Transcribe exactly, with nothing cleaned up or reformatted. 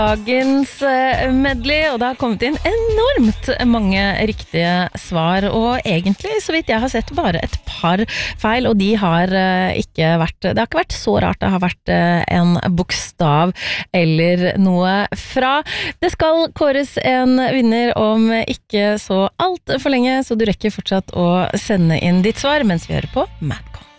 Dagens medley, og det har kommet inn enormt mange riktige svar, og egentlig, så vidt jeg har sett, bare et par feil, og de har ikke vært, det har ikke vært så rart det har vært en bokstav eller noe fra. Det skal kåres en vinner om ikke så alt for lenge, så du rekker fortsatt å sende inn ditt svar mens vi hører på Madcon.